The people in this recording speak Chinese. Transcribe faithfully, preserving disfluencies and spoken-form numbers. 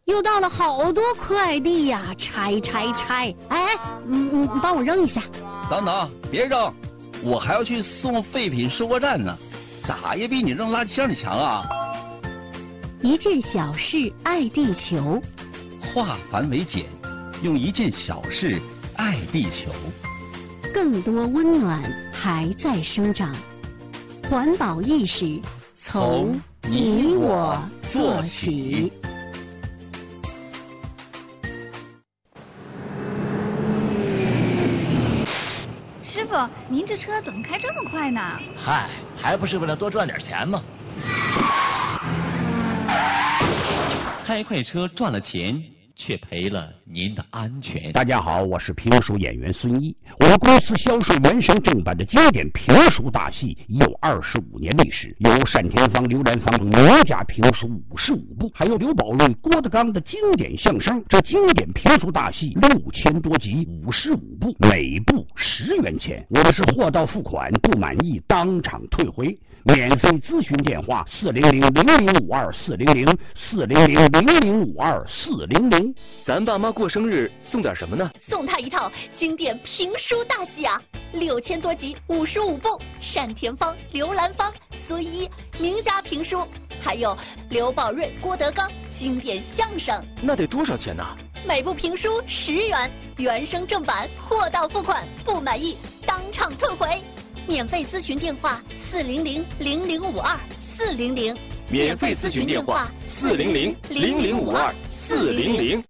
又到了好多快递呀，拆拆拆！哎，嗯嗯，你帮我扔一下。 等等，别扔，我还要去送废品收货站呢，咋也比你扔垃圾箱里强啊！ 一件小事爱地球， 化繁为简，用一件小事爱地球。 更多温暖还在生长，环保意识从你我做起。 师傅，您这车怎么开这么快呢？ 嗨，还不是为了多赚点钱吗？ 开快车赚了钱，却赔了您的安全。 大家好，我是评书演员孙一。我们公司销售原声正版的经典评书大戏已有二十五年历史，有单田芳、刘兰芳名家评书五十五部，还有刘宝瑞、郭德纲的经典相声。这经典评书大戏六千多集，五十五部，每部十元钱。我们是货到付款，不满意当场退回。免费咨询电话：四零零零零五二四零零四零零零零五二四零零。 咱爸妈过生日送点什么呢？ 送他一套经典评书大戏啊，六千多集，五十五部，单田芳、刘兰芳、孙一名家评书，还有刘宝瑞、郭德纲经典相声。 那得多少钱呢？ 每部评书十元，原声正版，货到付款，不满意当场退回。免费咨询电话：四零零零零五二四零零。 免费咨询电话：四零零零零五二四零零。